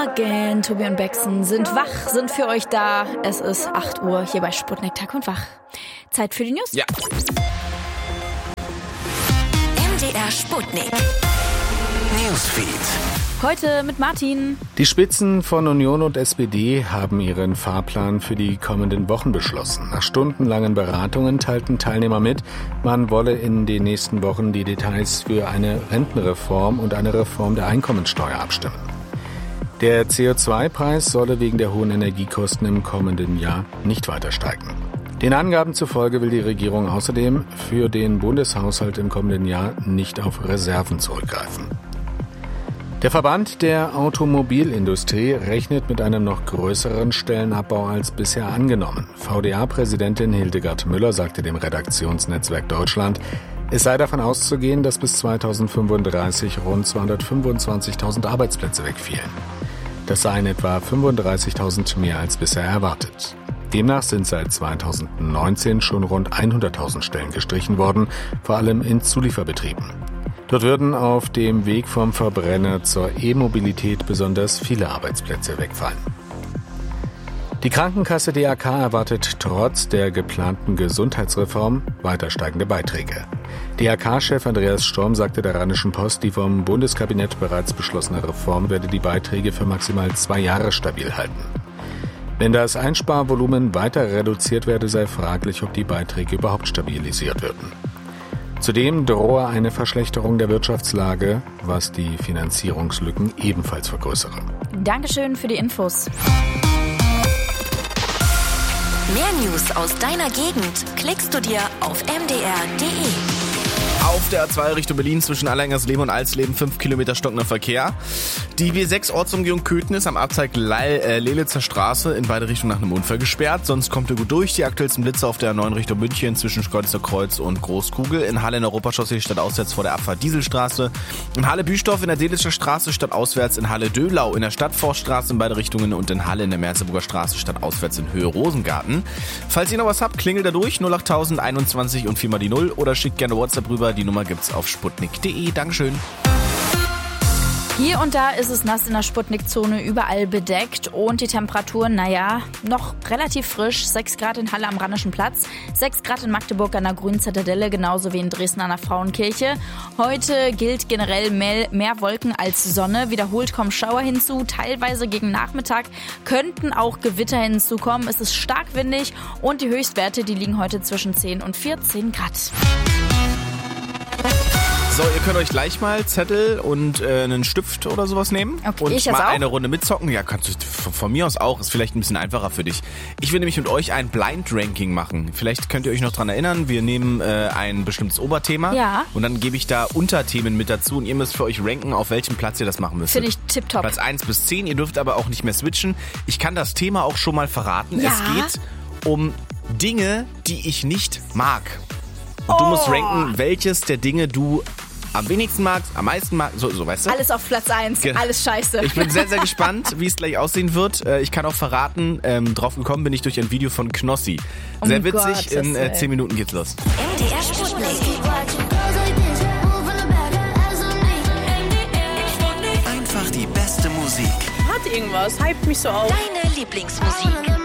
Morgen, Tobi und Bexen sind wach, sind für euch da. Es ist 8 Uhr hier bei Sputnik Tag und Wach. Zeit für die News? Ja. MDR Sputnik Newsfeed. Heute mit Martin. Die Spitzen von Union und SPD haben ihren Fahrplan für die kommenden Wochen beschlossen. Nach stundenlangen Beratungen teilten Teilnehmer mit, man wolle in den nächsten Wochen die Details für eine Rentenreform und eine Reform der Einkommensteuer abstimmen. Der CO2-Preis solle wegen der hohen Energiekosten im kommenden Jahr nicht weiter steigen. Den Angaben zufolge will die Regierung außerdem für den Bundeshaushalt im kommenden Jahr nicht auf Reserven zurückgreifen. Der Verband der Automobilindustrie rechnet mit einem noch größeren Stellenabbau als bisher angenommen. VDA-Präsidentin Hildegard Müller sagte dem Redaktionsnetzwerk Deutschland, es sei davon auszugehen, dass bis 2035 rund 225.000 Arbeitsplätze wegfielen. Das seien etwa 35.000 mehr als bisher erwartet. Demnach sind seit 2019 schon rund 100.000 Stellen gestrichen worden, vor allem in Zulieferbetrieben. Dort würden auf dem Weg vom Verbrenner zur E-Mobilität besonders viele Arbeitsplätze wegfallen. Die Krankenkasse DAK erwartet trotz der geplanten Gesundheitsreform weiter steigende Beiträge. DAK-Chef Andreas Storm sagte der Rheinischen Post, die vom Bundeskabinett bereits beschlossene Reform werde die Beiträge für maximal 2 Jahre stabil halten. Wenn das Einsparvolumen weiter reduziert werde, sei fraglich, ob die Beiträge überhaupt stabilisiert würden. Zudem drohe eine Verschlechterung der Wirtschaftslage, was die Finanzierungslücken ebenfalls vergrößere. Dankeschön für die Infos. Mehr News aus deiner Gegend klickst du dir auf mdr.de. Auf der A2 Richtung Berlin zwischen Allerhengersleben und Alsleben 5 Kilometer stockender Verkehr. Die W6 Ortsumgehung Köthen ist am Abzweig Lelitzer Straße in beide Richtungen nach einem Unfall gesperrt. Sonst kommt ihr gut durch. Die aktuellsten Blitze auf der 9 Richtung München zwischen Schkeuditzer Kreuz und Großkugel. In Halle in Europachaussee stadtauswärts vor der Abfahrt Dieselstraße. In Halle Büstorf in der Delitzscher Straße stadtauswärts. In Halle Döhlau in der Stadtforststraße in beide Richtungen. Und in Halle in der Merseburger Straße stadtauswärts in Höhe Rosengarten. Falls ihr noch was habt, klingelt da durch 08000 21 und 4 mal die 0 oder schickt gerne WhatsApp rüber. Die Nummer gibt's auf sputnik.de. Dankeschön. Hier und da ist es nass in der Sputnik-Zone, überall bedeckt und die Temperaturen, noch relativ frisch. 6 Grad in Halle am Rheinischen Platz, 6 Grad in Magdeburg an der Grünen Zitadelle, genauso wie in Dresden an der Frauenkirche. Heute gilt generell mehr Wolken als Sonne. Wiederholt kommen Schauer hinzu, teilweise gegen Nachmittag könnten auch Gewitter hinzukommen. Es ist stark windig und die Höchstwerte, die liegen heute zwischen 10 und 14 Grad. So, ihr könnt euch gleich mal Zettel und einen Stift oder sowas nehmen. Okay, und ich jetzt mal auch? eine Runde mitzocken. Ja, kannst du von mir aus auch. Ist vielleicht ein bisschen einfacher für dich. Ich will nämlich mit euch ein Blind-Ranking machen. Vielleicht könnt ihr euch noch dran erinnern. Wir nehmen ein bestimmtes Oberthema. Ja. Und dann gebe ich da Unterthemen mit dazu. Und ihr müsst für euch ranken, auf welchem Platz ihr das machen müsst. Finde ich tipptopp. Platz 1 bis 10. Ihr dürft aber auch nicht mehr switchen. Ich kann das Thema auch schon mal verraten. Ja. Es geht um Dinge, die ich nicht mag. Und du musst ranken, welches der Dinge du am wenigsten magst, am meisten magst, so weißt du? Alles auf Platz 1, Genau. alles scheiße. Ich bin sehr, sehr gespannt, wie es gleich aussehen wird. Ich kann auch verraten, drauf gekommen bin ich durch ein Video von Knossi. Sehr witzig, Gottes in Willen. 10 Minuten geht's los. MDR Sputnik. Einfach die beste Musik. Hat irgendwas, hypt mich so auf. Deine Lieblingsmusik.